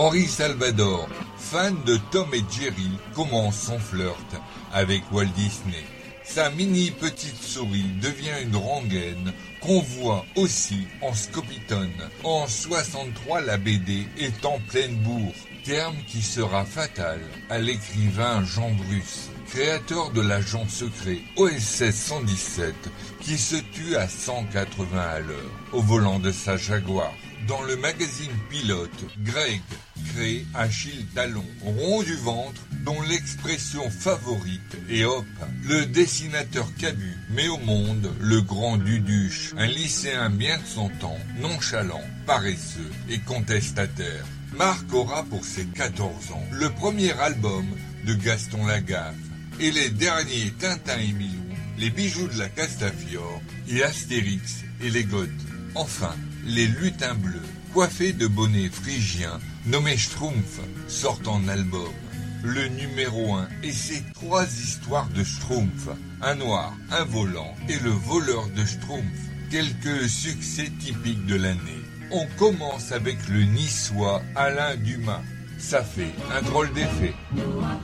Henri Salvador, fan de Tom et Jerry, commence son flirt avec Walt Disney. Sa mini petite souris devient une rengaine qu'on voit aussi en Scopitone. En 63, la BD est en pleine bourre, terme qui sera fatal à l'écrivain Jean Bruce, créateur de l'agent secret OSS 117 qui se tue à 180 à l'heure au volant de sa Jaguar. Dans le magazine Pilote, Greg crée Achille Talon, rond du ventre, dont l'expression favorite est hop. Le dessinateur Cabu met au monde le grand Duduche, un lycéen bien de son temps, nonchalant, paresseux et contestataire. Marc aura pour ses 14 ans le premier album de Gaston Lagaffe et les derniers Tintin et Milou, les bijoux de la Castafiore et Astérix et les Goths. Enfin, les lutins bleus, coiffés de bonnets phrygiens, nommés Schtroumpfs, sortent en album. Le numéro 1 et ses 3 histoires de Schtroumpf, un noir, un volant et le voleur de Schtroumpf. Quelques succès typiques de l'année. On commence avec le niçois Alain Dumas. Ça fait un drôle d'effet.